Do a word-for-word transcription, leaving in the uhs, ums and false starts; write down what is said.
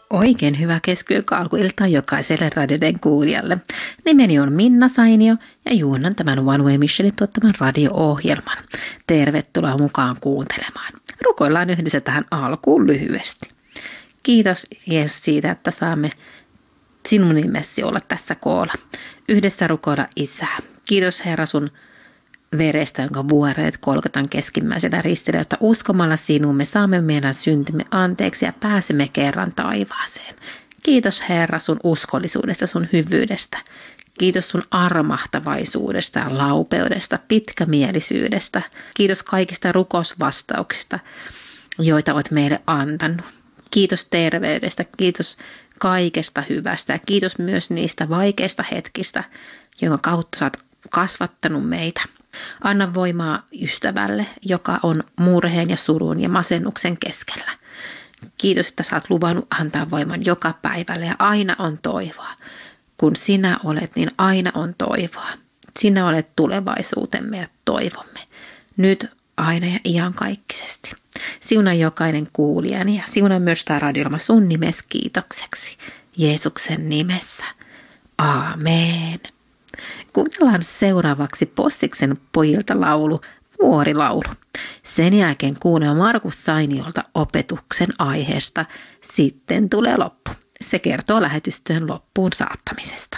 Oikein hyvää keskiviikkoalkuiltaa jokaiselle radioiden kuulijalle. Nimeni on Minna Sainio ja juonnan tämän One Way Missionin tuottaman radio-ohjelman. Tervetuloa mukaan kuuntelemaan. Rukoillaan yhdessä tähän alkuun lyhyesti. Kiitos Jeesus siitä, että saamme sinun nimessi olla tässä koolla. Yhdessä rukoilla Isää. Kiitos Herra sun verestä, jonka vuoreet kolkatan keskimmäisellä ristillä, jotta uskomalla sinuun me saamme meidän syntimme anteeksi ja pääsemme kerran taivaaseen. Kiitos Herra sun uskollisuudesta, sun hyvyydestä. Kiitos sun armahtavaisuudesta ja laupeudesta, pitkämielisyydestä. Kiitos kaikista rukousvastauksista, joita olet meille antanut. Kiitos terveydestä, kiitos kaikesta hyvästä ja kiitos myös niistä vaikeista hetkistä, jonka kautta sä oot kasvattanut meitä. Anna voimaa ystävälle, joka on murheen ja surun ja masennuksen keskellä. Kiitos, että sä oot luvannut antaa voiman joka päivälle ja aina on toivoa. Kun sinä olet, niin aina on toivoa. Sinä olet tulevaisuutemme ja toivomme. Nyt, aina ja iankaikkisesti. Siunaa jokainen kuulijani ja siunaa myös tämä radio-ohjelma sun nimes kiitokseksi. Jeesuksen nimessä. Aamen. Kuunnellaan seuraavaksi Possiksen pojilta laulu, Vuorilaulu. Sen jälkeen kuunnellaan Markus Sainiolta opetuksen aiheesta Sitten tulee loppu. Se kertoo lähetystyön loppuun saattamisesta.